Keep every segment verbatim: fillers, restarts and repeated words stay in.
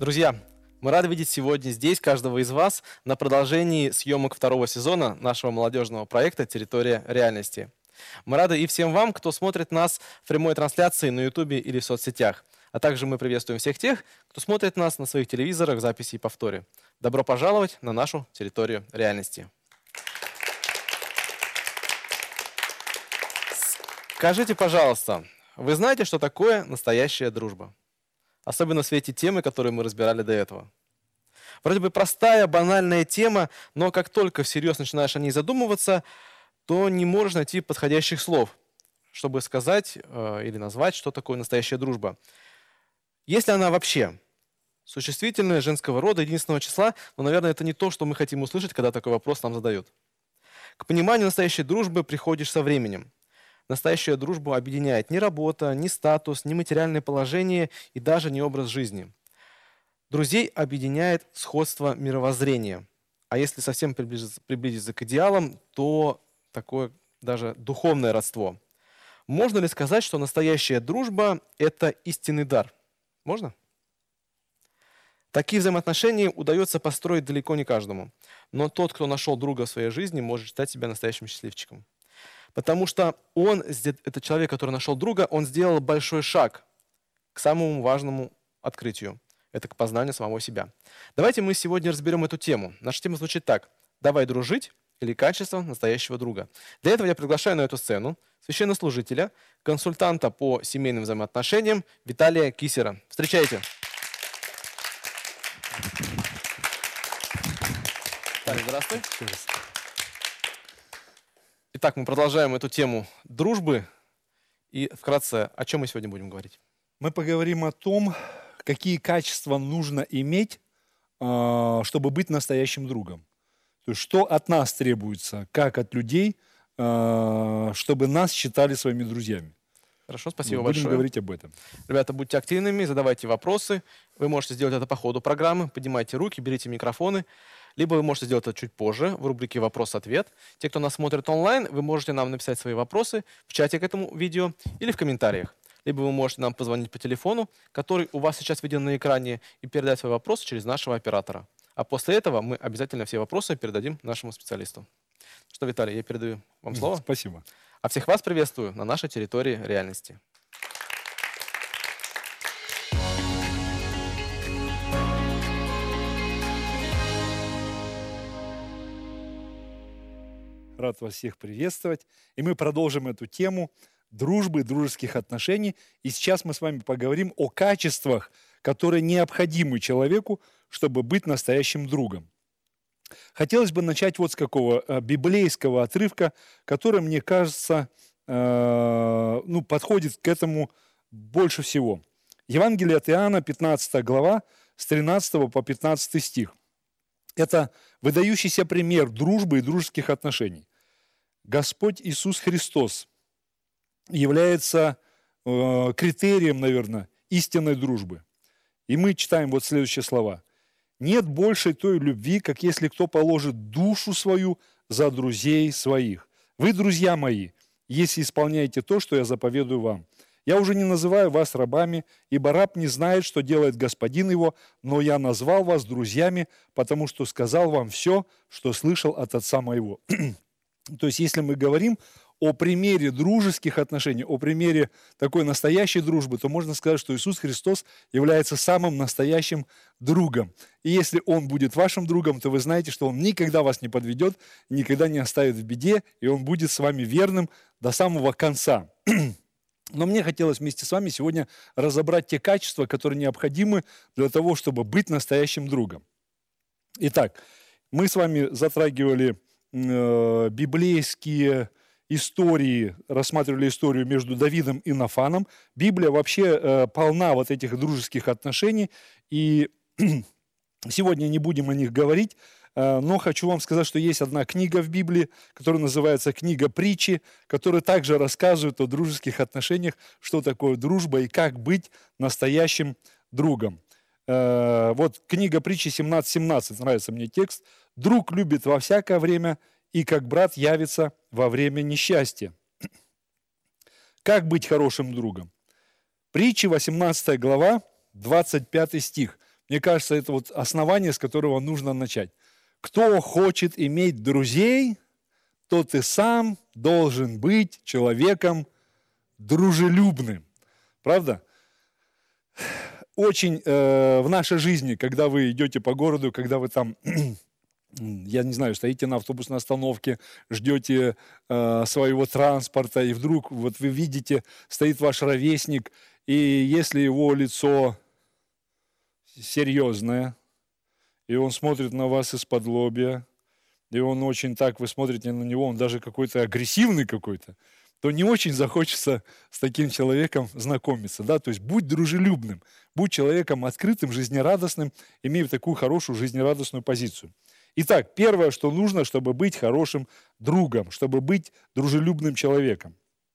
Друзья, мы рады видеть сегодня здесь каждого из вас на продолжении съемок второго сезона нашего молодежного проекта «Территория реальности». Мы рады и всем вам, кто смотрит нас в прямой трансляции на Ютубе или в соцсетях. А также мы приветствуем всех тех, кто смотрит нас на своих телевизорах, записи и повторе. Добро пожаловать на нашу территорию реальности. Скажите, пожалуйста, вы знаете, что такое настоящая дружба? Особенно в свете темы, которую мы разбирали до этого. Вроде бы простая, банальная тема, но как только всерьез начинаешь о ней задумываться, то не можешь найти подходящих слов, чтобы сказать э, или назвать, что такое настоящая дружба. Если она вообще существительное женского рода, единственного числа, но, наверное, это не то, что мы хотим услышать, когда такой вопрос нам задают. К пониманию настоящей дружбы приходишь со временем. Настоящую дружбу объединяет ни работа, ни статус, ни материальное положение и даже не образ жизни. Друзей объединяет сходство мировоззрения. А если совсем приблизиться, приблизиться к идеалам, то такое даже духовное родство. Можно ли сказать, что настоящая дружба – это истинный дар? Можно? Такие взаимоотношения удается построить далеко не каждому. Но тот, кто нашел друга в своей жизни, может считать себя настоящим счастливчиком. Потому что он, этот человек, который нашел друга, он сделал большой шаг к самому важному открытию. Это к познанию самого себя. Давайте мы сегодня разберем эту тему. Наша тема звучит так. «Давай дружить» или «Качество настоящего друга». Для этого я приглашаю на эту сцену священнослужителя, консультанта по семейным взаимоотношениям Виталия Кисера. Встречайте. Виталий, здравствуй. Итак, мы продолжаем эту тему дружбы. И вкратце, о чем мы сегодня будем говорить? Мы поговорим о том, какие качества нужно иметь, чтобы быть настоящим другом. То есть, что от нас требуется, как от людей, чтобы нас считали своими друзьями. Хорошо, спасибо Мы большое. Будем говорить об этом. Ребята, будьте активными, задавайте вопросы. Вы можете сделать это по ходу программы. Поднимайте руки, берите микрофоны. Либо вы можете сделать это чуть позже, в рубрике «Вопрос-ответ». Те, кто нас смотрит онлайн, вы можете нам написать свои вопросы в чате к этому видео или в комментариях. Либо вы можете нам позвонить по телефону, который у вас сейчас виден на экране, и передать свой вопрос через нашего оператора. А после этого мы обязательно все вопросы передадим нашему специалисту. Что, Виталий, я передаю вам слово. Спасибо. А всех вас приветствую на нашей территории реальности. Рад вас всех приветствовать. И мы продолжим эту тему дружбы, дружеских отношений. И сейчас мы с вами поговорим о качествах, которые необходимы человеку, чтобы быть настоящим другом. Хотелось бы начать вот с какого библейского отрывка, который, мне кажется, э, ну, подходит к этому больше всего. Евангелие от Иоанна, пятнадцатая глава, с тринадцатого по пятнадцатый стих. Это выдающийся пример дружбы и дружеских отношений. Господь Иисус Христос является э, критерием, наверное, истинной дружбы. И мы читаем вот следующие слова. «Нет большей той любви, как если кто положит душу свою за друзей своих. Вы, друзья мои, если исполняете то, что я заповедую вам. Я уже не называю вас рабами, ибо раб не знает, что делает господин его, но я назвал вас друзьями, потому что сказал вам все, что слышал от отца моего». То есть, если мы говорим о примере дружеских отношений, о примере такой настоящей дружбы, то можно сказать, что Иисус Христос является самым настоящим другом. И если Он будет вашим другом, то вы знаете, что Он никогда вас не подведет, никогда не оставит в беде, и Он будет с вами верным до самого конца. Но мне хотелось вместе с вами сегодня разобрать те качества, которые необходимы для того, чтобы быть настоящим другом. Итак, мы с вами затрагивали э, библейские истории, рассматривали историю между Давидом и Нафаном. Библия вообще э, полна вот этих дружеских отношений, и сегодня не будем о них говорить, э, но хочу вам сказать, что есть одна книга в Библии, которая называется «Книга притчи», которая также рассказывает о дружеских отношениях, что такое дружба и как быть настоящим другом. Э, вот книга притчи семнадцать семнадцать, нравится мне текст. «Друг любит во всякое время, и как брат явится во время несчастья». Как быть хорошим другом? Притчи, восемнадцатая глава, двадцать пятый стих. Мне кажется, это вот основание, с которого нужно начать. Кто хочет иметь друзей, тот и сам должен быть человеком дружелюбным. Правда? Очень э, в нашей жизни, когда вы идете по городу, когда вы там, я не знаю, стоите на автобусной остановке, ждете э, своего транспорта, и вдруг вот вы видите, стоит ваш ровесник, и если его лицо серьезное, и он смотрит на вас из-под лобья, и он очень так, вы смотрите на него, он даже какой-то агрессивный какой-то, то не очень захочется с таким человеком знакомиться. Да? То есть будь дружелюбным, будь человеком открытым, жизнерадостным, имея такую хорошую жизнерадостную позицию. Итак, первое, что нужно, чтобы быть хорошим другом, чтобы быть дружелюбным человеком.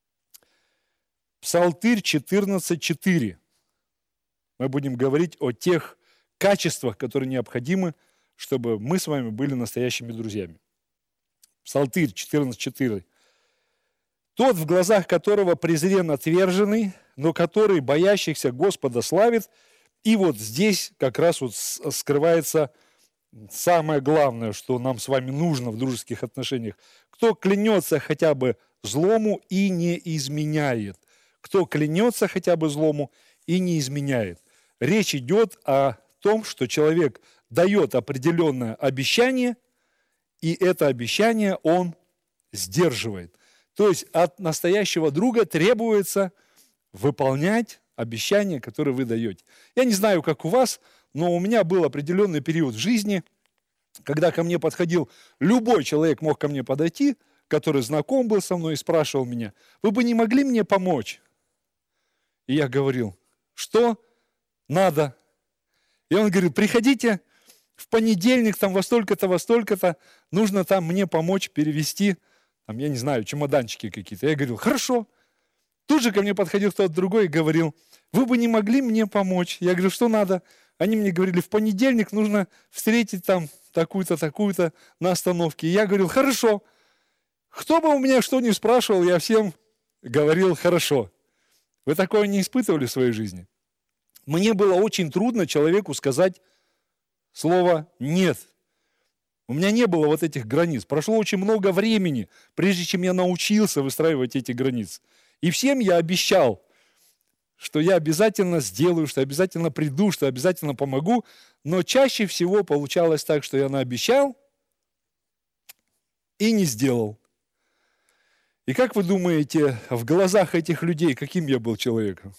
Псалтырь четырнадцать четыре. Мы будем говорить о тех качествах, которые необходимы, чтобы мы с вами были настоящими друзьями. Псалтырь четырнадцать четыре. Тот, в глазах которого презрен отверженный, но который боящихся Господа славит. И вот здесь как раз вот скрывается самое главное, что нам с вами нужно в дружеских отношениях. Кто клянется хотя бы злому и не изменяет. Кто клянется хотя бы злому и не изменяет. Речь идет о том, что человек дает определенное обещание, и это обещание он сдерживает. То есть от настоящего друга требуется выполнять обещания, которые вы даете. Я не знаю, как у вас, но у меня был определенный период в жизни, когда ко мне подходил любой человек, мог ко мне подойти, который знаком был со мной и спрашивал меня: вы бы не могли мне помочь? И я говорил: что надо? И он говорит: приходите в понедельник, там во столько-то, во столько-то, нужно там мне помочь перевести, там, я не знаю, чемоданчики какие-то. Я говорил: хорошо. Тут же ко мне подходил кто-то другой и говорил: вы бы не могли мне помочь? Я говорю: что надо? Они мне говорили: в понедельник нужно встретить там такую-то, такую-то на остановке. И я говорил: хорошо. Кто бы у меня что ни спрашивал, я всем говорил: хорошо. Вы такое не испытывали в своей жизни? Мне было очень трудно человеку сказать слово «нет». У меня не было вот этих границ. Прошло очень много времени, прежде чем я научился выстраивать эти границы. И всем я обещал, что я обязательно сделаю, что обязательно приду, что обязательно помогу. Но чаще всего получалось так, что я наобещал и не сделал. И как вы думаете, в глазах этих людей каким я был человеком?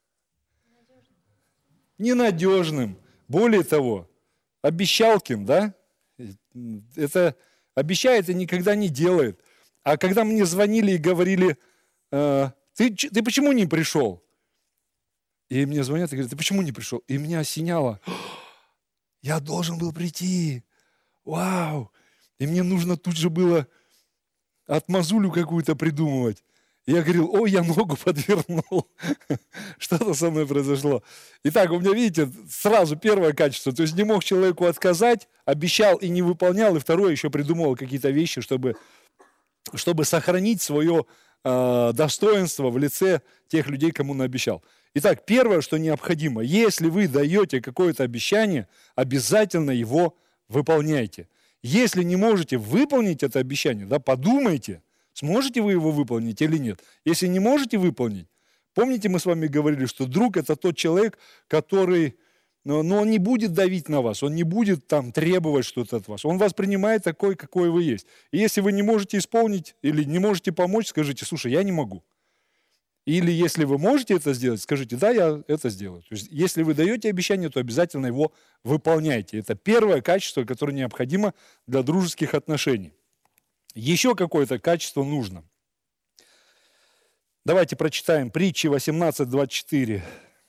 Ненадежным. Более того, обещалкин, да? Это обещает и никогда не делает. А когда мне звонили и говорили: э, ты, ты почему не пришел? И мне звонят и говорят: ты почему не пришел? И меня осеняло: я должен был прийти. Вау! И мне нужно тут же было отмазулю какую-то придумывать. И я говорил: ой, я ногу подвернул. Что-то со мной произошло. Итак, у меня, видите, сразу первое качество. То есть не мог человеку отказать, обещал и не выполнял. И второе, еще придумывал какие-то вещи, чтобы, чтобы сохранить свое э, достоинство в лице тех людей, кому наобещал. Итак, первое, что необходимо. Если вы даете какое-то обещание, обязательно его выполняйте. Если не можете выполнить это обещание, да, подумайте, сможете вы его выполнить или нет. Если не можете выполнить, помните, мы с вами говорили, что друг – это тот человек, который, ну, ну, он не будет давить на вас, он не будет там требовать что-то от вас. Он вас принимает такой, какой вы есть. И если вы не можете исполнить или не можете помочь, скажите: слушай, я не могу. Или если вы можете это сделать, скажите: да, я это сделаю. То есть, если вы даете обещание, то обязательно его выполняйте. Это первое качество, которое необходимо для дружеских отношений. Еще какое-то качество нужно. Давайте прочитаем Притчи восемнадцать двадцать четыре.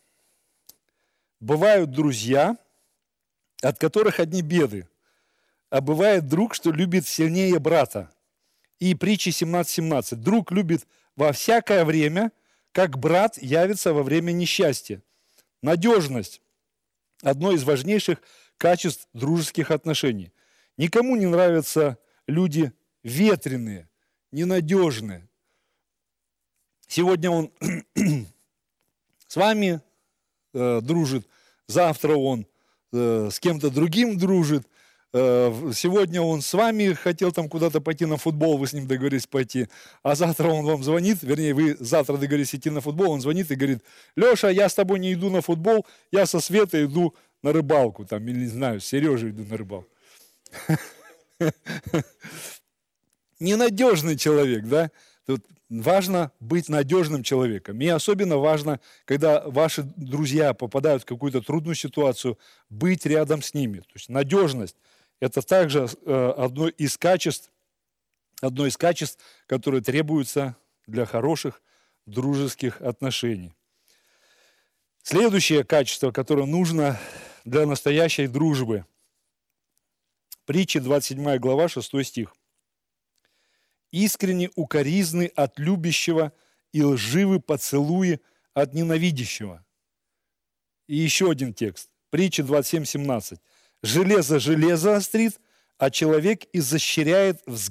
Бывают друзья, от которых одни беды, а бывает друг, что любит сильнее брата. И Притчи семнадцать семнадцать. Друг любит во всякое время, как брат явится во время несчастья. Надежность – одно из важнейших качеств дружеских отношений. Никому не нравятся люди ветреные, ненадежные. Сегодня он с вами э, дружит, завтра он э, с кем-то другим дружит. Э, в- сегодня он с вами хотел там куда-то пойти на футбол, вы с ним договорились пойти, а завтра он вам звонит, вернее, вы завтра договорились идти на футбол, он звонит и говорит: Леша, я с тобой не иду на футбол, я со Светой иду на рыбалку, там, или не знаю, с Сережей иду на рыбалку. Ненадежный человек, да? Тут важно быть надежным человеком. И особенно важно, когда ваши друзья попадают в какую-то трудную ситуацию, быть рядом с ними. То есть надежность – это также э, одно из качеств, одно из качеств, которые требуются для хороших дружеских отношений. Следующее качество, которое нужно для настоящей дружбы. Притча, двадцать седьмая глава, шестой стих. «Искренне укоризны от любящего и лживы поцелуи от ненавидящего». И еще один текст. Притча двадцать семь семнадцать. «Железо железо острит, а человек изощряет взгляд